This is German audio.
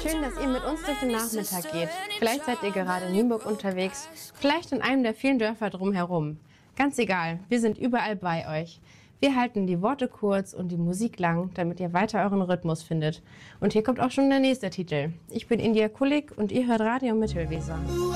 Schön, dass ihr mit uns durch den Nachmittag geht. Vielleicht seid ihr gerade in Nienburg unterwegs, vielleicht in einem der vielen Dörfer drumherum. Ganz egal, wir sind überall bei euch. Wir halten die Worte kurz und die Musik lang, damit ihr weiter euren Rhythmus findet. Und hier kommt auch schon der nächste Titel. Ich bin India Kulik und ihr hört Radio Mittelweser.